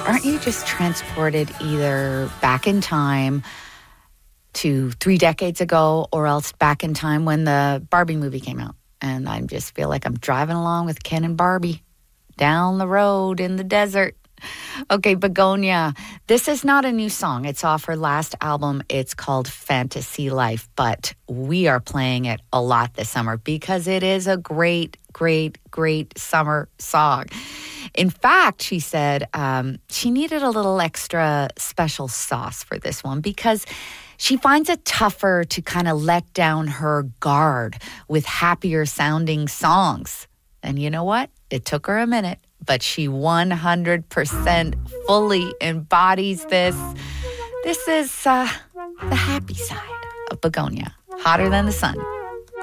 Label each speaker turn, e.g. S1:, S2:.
S1: aren't you just transported either back in time to 3 decades ago or else back in time when the Barbie movie came out? And I just feel like I'm driving along with Ken and Barbie down the road in the desert. Okay, Begonia. This is not a new song. It's off her last album. It's called Fantasy Life, but we are playing it a lot this summer because it is a great, great, great summer song. In fact, she said she needed a little extra special sauce for this one because she finds it tougher to kind of let down her guard with happier sounding songs. And you know what? It took her a minute, but she 100% fully embodies this. This is the happy side of Begonia, Hotter Than the Sun.